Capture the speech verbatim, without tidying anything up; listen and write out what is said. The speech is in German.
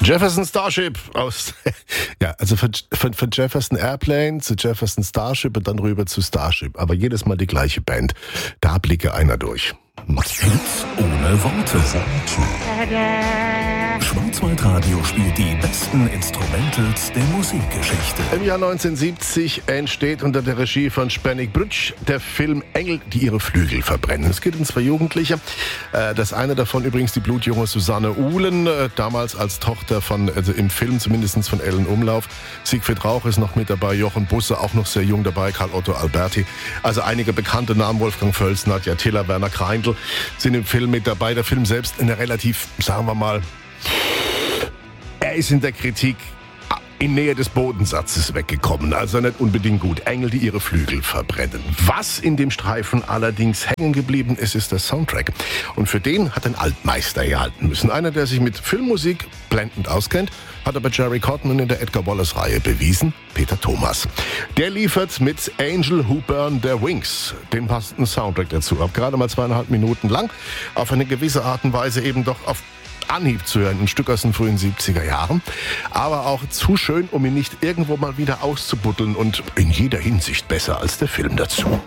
Jefferson Starship aus, ja, also von, von, von Jefferson Airplane zu Jefferson Starship und dann rüber zu Starship. Aber jedes Mal die gleiche Band. Da blicke einer durch. Hits ohne Worte. Schwarzwaldradio spielt die besten Instrumentals der Musikgeschichte. Im Jahr neunzehnhundertsiebzig entsteht unter der Regie von Zdeněk Brüč der Film Engel, die ihre Flügel verbrennen. Es geht um zwei Jugendliche. Das eine davon übrigens die blutjunge Susanne Uhlen, damals als Tochter von, also im Film zumindest von Ellen Umlauf. Siegfried Rauch ist noch mit dabei, Jochen Busse auch noch sehr jung dabei, Karl Otto Alberti. Also einige bekannte Namen, Wolfgang Völz, Nadja Tiller, Werner Kreindl sind im Film mit dabei. Der Film selbst eine relativ, sagen wir mal, er ist in der Kritik in Nähe des Bodensatzes weggekommen, also nicht unbedingt gut. Engel, die ihre Flügel verbrennen. Was in dem Streifen allerdings hängen geblieben ist, ist der Soundtrack. Und für den hat ein Altmeister herhalten müssen. Einer, der sich mit Filmmusik blendend auskennt, hat aber Jerry Cotton und in der Edgar Wallace-Reihe bewiesen, Peter Thomas. Der liefert mit Angel Who Burned Their Wings den passenden Soundtrack dazu. Ab gerade mal zweieinhalb Minuten lang, auf eine gewisse Art und Weise eben doch auf Anhieb zu hören, ein Stück aus den frühen siebziger Jahren, aber auch zu schön, um ihn nicht irgendwo mal wieder auszubuddeln und in jeder Hinsicht besser als der Film dazu.